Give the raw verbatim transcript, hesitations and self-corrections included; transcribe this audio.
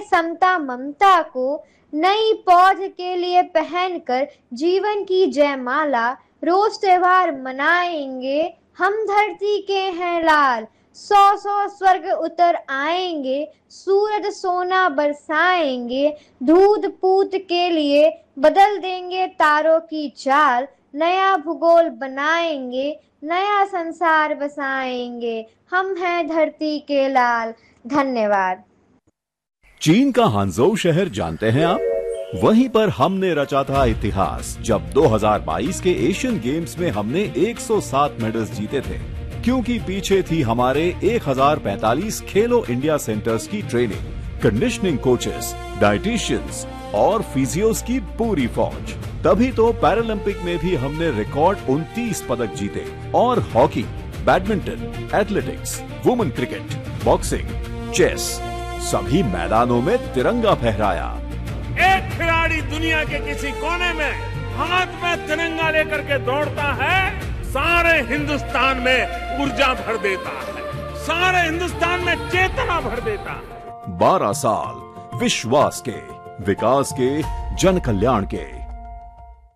समता ममता को नई पौध के लिए पहनकर जीवन की जयमाला रोज त्योहार मनाएंगे। हम धरती के हैं लाल, सौ सौ स्वर्ग उतर आएंगे, सूरज सोना बरसाएंगे, दूध पूत के लिए बदल देंगे तारों की चाल, नया भूगोल बनाएंगे, नया संसार बसाएंगे, हम हैं धरती के लाल। धन्यवाद। चीन का हांगझोउ शहर जानते हैं आप? वहीं पर हमने रचा था इतिहास जब दो हज़ार बाईस के एशियन गेम्स में हमने एक सौ सात मेडल्स जीते थे, क्योंकि पीछे थी हमारे एक हज़ार पैंतालीस खेलो इंडिया सेंटर्स की ट्रेनिंग, कंडीशनिंग कोचेस, डाइटिशियंस और फिजियोस की पूरी फौज। तभी तो पैरालंपिक में भी हमने रिकॉर्ड उनतीस पदक जीते और hockey, badminton, athletics, women cricket, boxing, chess सभी मैदानों में तिरंगा फहराया। एक खिलाड़ी दुनिया के किसी कोने में हाथ में तिरंगा लेकर के दौड़ता है, सारे हिंदुस्तान में ऊर्जा भर देता है, सारे हिंदुस्तान में चेतना भर देता है। बारह साल विश्वास के, विकास के, जन कल्याण के।